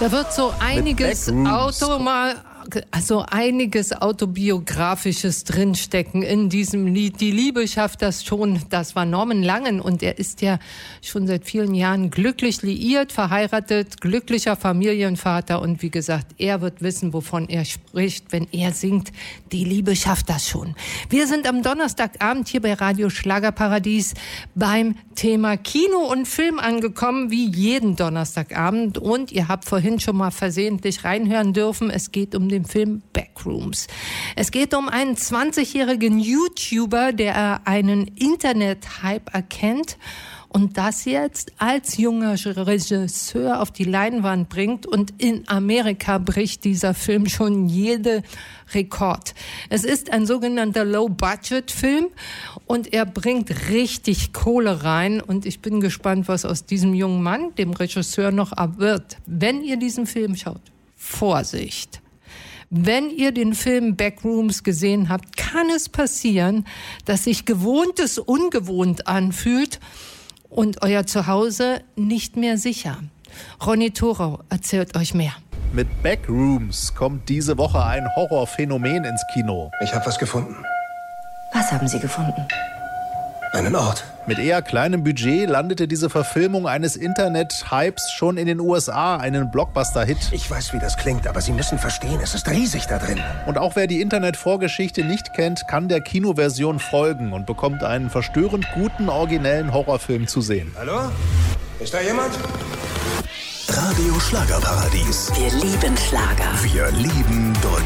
Da wird so einiges autobiografisches drinstecken in diesem Lied. Die Liebe schafft das schon. Das war Norman Langen und er ist ja schon seit vielen Jahren glücklich liiert, verheiratet, glücklicher Familienvater und wie gesagt, er wird wissen, wovon er spricht, wenn er singt. Die Liebe schafft das schon. Wir sind am Donnerstagabend hier bei Radio Schlagerparadies beim Thema Kino und Film angekommen, wie jeden Donnerstagabend. Und ihr habt vorhin schon mal versehentlich reinhören dürfen. Es geht um den Film Backrooms. Es geht um einen 20-jährigen YouTuber, der einen Internet-Hype erkennt und das jetzt als junger Regisseur auf die Leinwand bringt. Und in Amerika bricht dieser Film schon jede Rekord. Es ist ein sogenannter Low-Budget-Film und er bringt richtig Kohle rein. Und ich bin gespannt, was aus diesem jungen Mann, dem Regisseur, noch wird. Wenn ihr diesen Film schaut, Vorsicht! Wenn ihr den Film Backrooms gesehen habt, kann es passieren, dass sich Gewohntes ungewohnt anfühlt und euer Zuhause nicht mehr sicher. Ronny Thorau erzählt euch mehr. Mit Backrooms kommt diese Woche ein Horrorphänomen ins Kino. Ich habe was gefunden. Was haben Sie gefunden? Einen Ort. Mit eher kleinem Budget landete diese Verfilmung eines Internet-Hypes schon in den USA, einen Blockbuster-Hit. Ich weiß, wie das klingt, aber Sie müssen verstehen, es ist riesig da drin. Und auch wer die Internet-Vorgeschichte nicht kennt, kann der Kinoversion folgen und bekommt einen verstörend guten, originellen Horrorfilm zu sehen. Hallo? Ist da jemand? Radio Schlagerparadies. Wir lieben Schlager. Wir lieben Deutschland.